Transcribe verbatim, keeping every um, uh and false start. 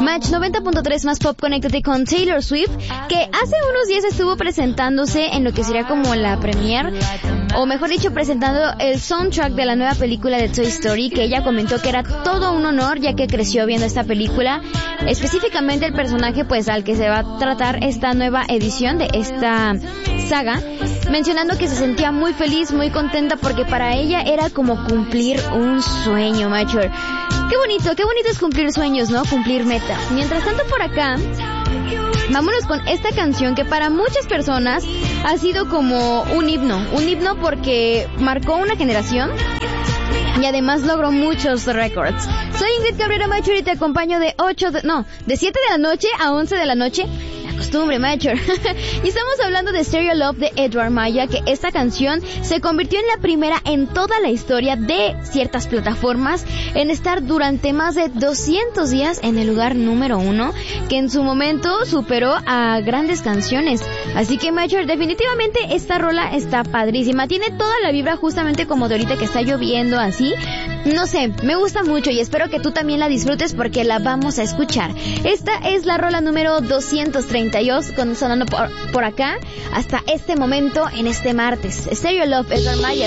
Match noventa punto tres más pop, conéctate con Taylor Swift, que hace unos días estuvo presentándose en lo que sería como la premiere, o mejor dicho, presentando el soundtrack de la nueva película de Toy Story, que ella comentó que era todo un honor ya que creció viendo esta película, específicamente el personaje pues al que se va a tratar esta nueva edición de esta saga, mencionando que se sentía muy feliz, muy contenta porque para ella era como cumplir un sueño, Mature. Qué bonito, qué bonito es cumplir sueños, ¿no? Cumplir metas. Mientras tanto por acá, vámonos con esta canción que para muchas personas ha sido como un himno, un himno porque marcó una generación y además logró muchos récords. Soy Ingrid Cabrera, Mature, y te acompaño de ocho, de, no, de siete de la noche a once de la noche. Costumbre, Mature. Y estamos hablando de Stereo Love de Edward Maya, que esta canción se convirtió en la primera en toda la historia de ciertas plataformas en estar durante más de doscientos días en el lugar número uno, que en su momento superó a grandes canciones. Así que, Mature, definitivamente esta rola está padrísima. Tiene toda la vibra justamente como de ahorita que está lloviendo así. No sé, me gusta mucho y espero que tú también la disfrutes porque la vamos a escuchar. Esta es la rola número doscientos treinta y dos con, sonando por, por acá hasta este momento en este martes. Stereo Love, Edward Maya.